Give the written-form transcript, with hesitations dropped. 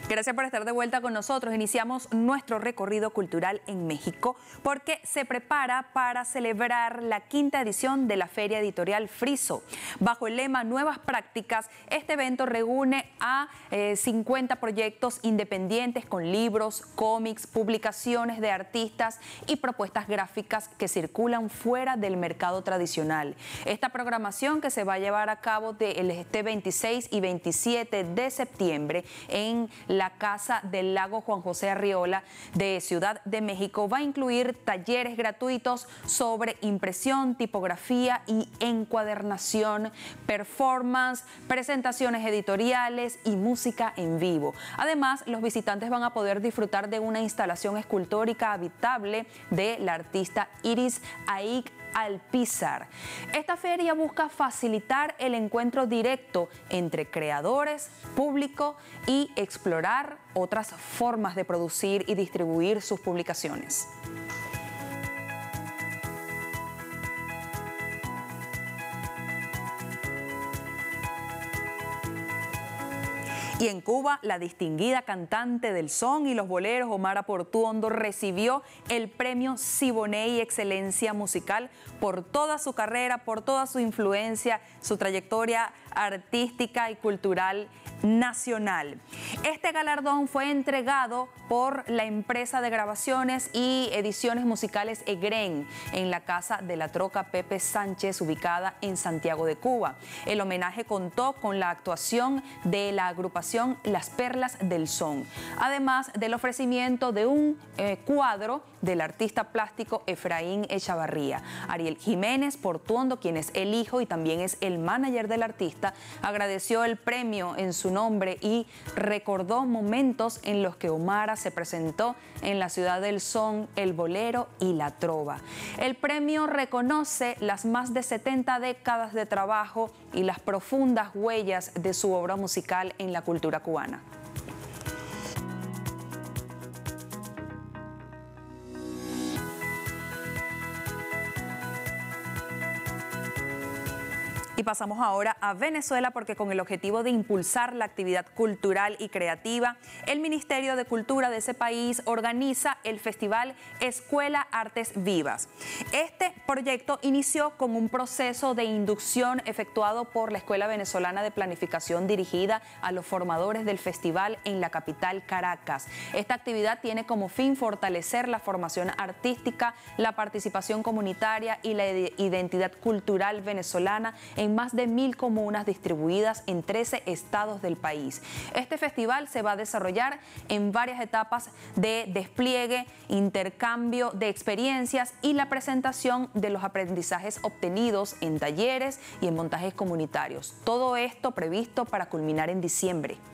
Gracias por estar de vuelta con nosotros. Iniciamos nuestro recorrido cultural en México porque se prepara para celebrar la quinta edición de la Feria Editorial Friso. Bajo el lema Nuevas Prácticas, este evento reúne a 50 proyectos independientes con libros, cómics, publicaciones de artistas y propuestas gráficas que circulan fuera del mercado tradicional. Esta programación, que se va a llevar a cabo este 26 y 27 de septiembre en la Casa del Lago Juan José Arriola de Ciudad de México, va a incluir talleres gratuitos sobre impresión, tipografía y encuadernación, performance, presentaciones editoriales y música en vivo. Además, los visitantes van a poder disfrutar de una instalación escultórica habitable de la artista Iris Aik Alpizar. Esta feria busca facilitar el encuentro directo entre creadores, público y explorar otras formas de producir y distribuir sus publicaciones. Y en Cuba, la distinguida cantante del son y los boleros Omara Portuondo recibió el premio Siboney Excelencia Musical por toda su carrera, por toda su influencia, su trayectoria artística y cultural nacional. Este galardón fue entregado por la empresa de grabaciones y ediciones musicales EGREN en la Casa de la Troca Pepe Sánchez, ubicada en Santiago de Cuba. El homenaje contó con la actuación de la agrupación Las Perlas del Son, además del ofrecimiento de un cuadro del artista plástico Efraín Echavarría. Ariel Jiménez Portuondo, quien es el hijo y también es el manager del artista, agradeció el premio en su nombre y recordó momentos en los que Omara se presentó en la ciudad del son, el bolero y la trova. El premio reconoce las más de 70 décadas de trabajo y las profundas huellas de su obra musical en la cultura cubana. Y pasamos ahora a Venezuela, porque con el objetivo de impulsar la actividad cultural y creativa, el Ministerio de Cultura de ese país organiza el festival Escuela Artes Vivas. Este proyecto inició con un proceso de inducción efectuado por la Escuela Venezolana de Planificación dirigida a los formadores del festival en la capital Caracas. Esta actividad tiene como fin fortalecer la formación artística, la participación comunitaria y la identidad cultural venezolana en más de 1000 comunas distribuidas en 13 estados del país. Este festival se va a desarrollar en varias etapas de despliegue, intercambio de experiencias y la presentación de los aprendizajes obtenidos en talleres y en montajes comunitarios. Todo esto previsto para culminar en diciembre.